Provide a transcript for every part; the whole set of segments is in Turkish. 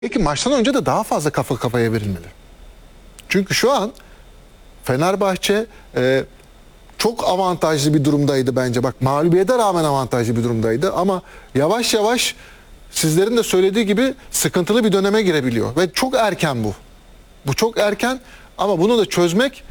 Peki maçtan önce de daha fazla kafa kafaya verilmeli. Çünkü şu an Fenerbahçe çok avantajlı bir durumdaydı bence. Bak, mağlubiyete rağmen avantajlı bir durumdaydı ama yavaş yavaş sizlerin de söylediği gibi sıkıntılı bir döneme girebiliyor. Ve çok erken bu. Bu çok erken ama bunu da çözmek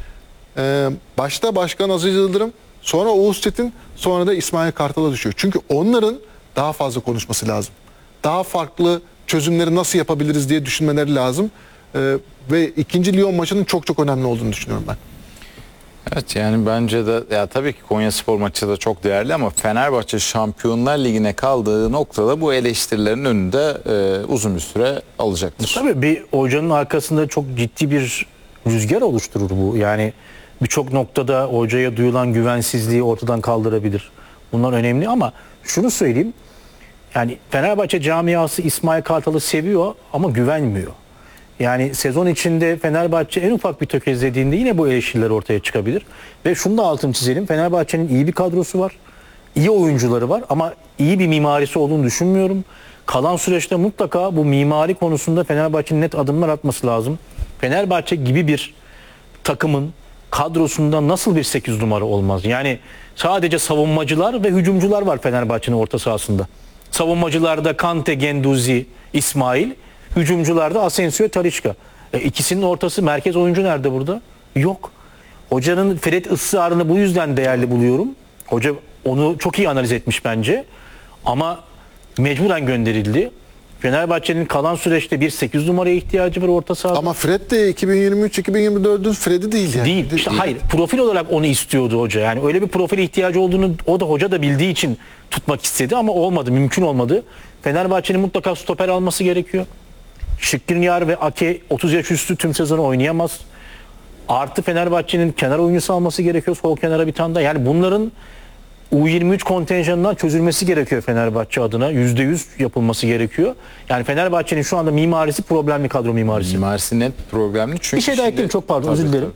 başta Başkan Aziz Yıldırım, sonra Oğuz Çetin, sonra da İsmail Kartal'a düşüyor. Çünkü onların daha fazla konuşması lazım. Daha farklı çözümleri nasıl yapabiliriz diye düşünmeleri lazım. Ve ikinci Lyon maçının çok çok önemli olduğunu düşünüyorum ben. Evet, yani bence de ya tabii ki Konyaspor maçı da çok değerli ama Fenerbahçe Şampiyonlar Ligi'ne kaldığı noktada bu eleştirilerin önünde uzun bir süre alacaktır. Tabii bir hocanın arkasında çok ciddi bir rüzgar oluşturur bu. Yani birçok noktada hocaya duyulan güvensizliği ortadan kaldırabilir. Bunlar önemli ama şunu söyleyeyim. Yani Fenerbahçe camiası İsmail Kartal'ı seviyor ama güvenmiyor. Yani sezon içinde Fenerbahçe en ufak bir tökezlediğinde yine bu eleştiriler ortaya çıkabilir. Ve şunu da altını çizelim. Fenerbahçe'nin iyi bir kadrosu var. İyi oyuncuları var ama iyi bir mimarisi olduğunu düşünmüyorum. Kalan süreçte mutlaka bu mimari konusunda Fenerbahçe'nin net adımlar atması lazım. Fenerbahçe gibi bir takımın kadrosunda nasıl bir 8 numara olmaz? Yani sadece savunmacılar ve hücumcular var Fenerbahçe'nin orta sahasında. Savunmacılarda Kante, Genduzi, İsmail, hücumcularda Asensio, Talisca. İkisinin ortası, merkez oyuncu nerede burada? Yok. Hocanın Fred ısrarını bu yüzden değerli buluyorum. Hoca onu çok iyi analiz etmiş bence. Ama mecburen gönderildi. Fenerbahçe'nin kalan süreçte bir 8 numaraya ihtiyacı var orta sahada. Ama Fred de 2023-2024'ün Fred'i değil yani. Değil. İşte hayır. Profil olarak onu istiyordu hoca. Yani öyle bir profile ihtiyacı olduğunu o da hoca da bildiği için tutmak istedi ama olmadı. Mümkün olmadı. Fenerbahçe'nin mutlaka stoper alması gerekiyor. Skriniar ve Ake 30 yaş üstü tüm sezonu oynayamaz. Artı Fenerbahçe'nin kenar oyuncusu alması gerekiyor. Sol kenara bir tane daha. Yani bunların U23 kontenjanından çözülmesi gerekiyor Fenerbahçe adına. %100 yapılması gerekiyor. Yani Fenerbahçe'nin şu anda mimarisi problemli, kadro mimarisi. Mimarisi net problemli çünkü Bir şey daha şimdi- ekleyeyim, çok pardon, özür dilerim.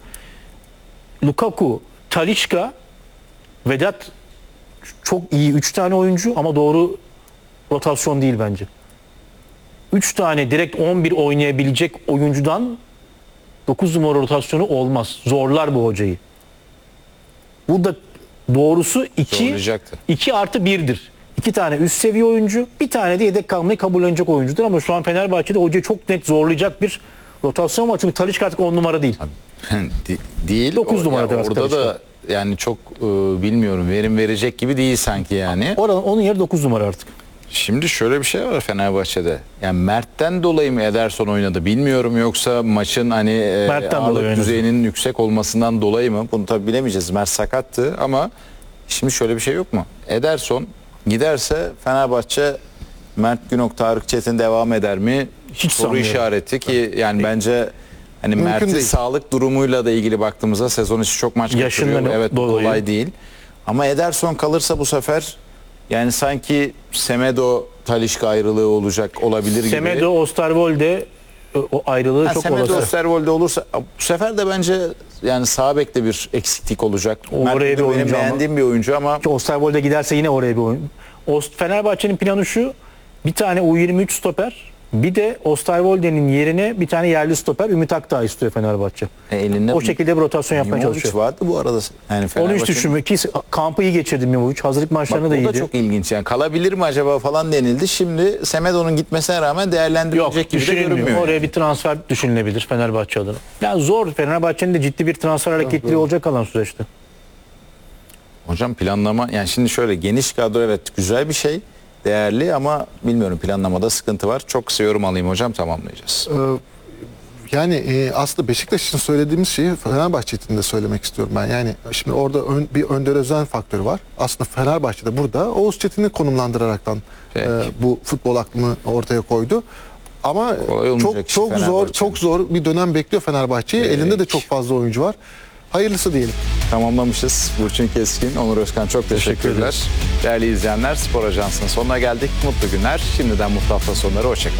Lukaku, Talisca, Vedat çok iyi 3 tane oyuncu ama doğru rotasyon değil bence. 3 tane direkt 11 oynayabilecek oyuncudan 9 numara rotasyonu olmaz. Zorlar bu hocayı. Burada doğrusu 2 Zorlayacaktır. 2+1'dir. 2 tane üst seviye oyuncu, bir tane de yedek kalmayı kabullenecek oyuncudur ama şu an Fenerbahçe'de hocayı çok net zorlayacak bir rotasyon var. Çünkü Talisca artık 10 numara değil. Değil. 9 numarada Ya artık orada da Talisca. yani çok verim verecek gibi değil sanki yani. Onun yeri 9 numara artık. Şimdi şöyle bir şey var Fenerbahçe'de. Yani Mert'ten dolayı mı Ederson oynadı bilmiyorum, yoksa maçın hani Mert'ten dolayı ağırlık oynadı. düzeyinin yüksek olmasından dolayı mı? Bunu tabii bilemeyeceğiz. Mert sakattı ama şimdi şöyle bir şey yok mu? Ederson giderse Fenerbahçe Mert Günok, Tarık Çetin devam eder mi? Hiç Soru sanmıyorum. işareti ki yani bence hani Mümkün Mert'in değil. sağlık durumuyla da ilgili baktığımızda sezon içi çok maç Yaşından kaçırıyor. Evet, bu dolayı. kolay değil. Ama Ederson kalırsa bu sefer yani sanki Semedo Talisca ayrılığı olabilir gibi. Semedo, Osterwolde o ayrılığı çok Semedo olası. Osterwolde olursa bu sefer de bence yani sağ bekte bir eksiklik olacak. Oraya Mert bir benim oyuncu ama. beğendiğim bir oyuncu ama Osterwolde giderse yine oraya bir oyun. Fenerbahçe'nin planı şu: bir tane U23 stoper, bir de Osterwolde'nin yerine bir tane yerli stoper, Ümit Akdağ istiyor Fenerbahçe. elinde O şekilde bir rotasyon yapmaya Mimovic çalışıyor. vardı bu arada. Yani Onu hiç Fenerbahçe'nin- düşünmüyor ki kampı iyi geçirdi Mimovic. Hazırlık Bak, maçlarını da o da iyiydi. çok ilginç yani, kalabilir mi acaba falan denildi. Şimdi Semedo'nun gitmesine rağmen Yok, değerlendirilecek gibi de düşünülmüyor. görünmüyor. Oraya bir transfer düşünülebilir Fenerbahçe adına. Yani zor. Fenerbahçe'nin de ciddi bir transfer hareketliği olacak kalan süreçte. Hocam planlama, yani şimdi şöyle geniş kadro evet güzel bir şey, değerli ama bilmiyorum, planlamada sıkıntı var. Çok kısa yorum alayım hocam, tamamlayacağız. Yani aslında Beşiktaş için söylediğimiz şeyi Fenerbahçe için de söylemek istiyorum ben. Yani şimdi orada bir Önder Özen faktörü var. Aslında Fenerbahçe'de burada Oğuz Çetin'i konumlandıraraktan Peki. bu futbol aklını ortaya koydu. Ama Kolay olmayacak çok iş zor Fenerbahçe'nin. çok zor bir dönem bekliyor Fenerbahçe'yi. Peki. Elinde de çok fazla oyuncu var. Hayırlısı diyelim. Tamamlamışız. Burçin Keskin, Onur Özkan, çok teşekkürler. Değerli izleyenler, Spor Ajansı'nın sonuna geldik. Mutlu günler. Şimdiden mutlu hafta sonları. Hoşçakalın.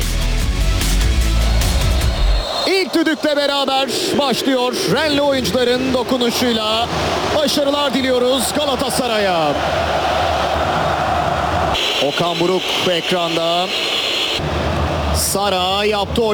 İlk düdükle beraber başlıyor. Renli oyuncuların dokunuşuyla başarılar diliyoruz Galatasaray'a. Okan Buruk ekranda. Sara yaptı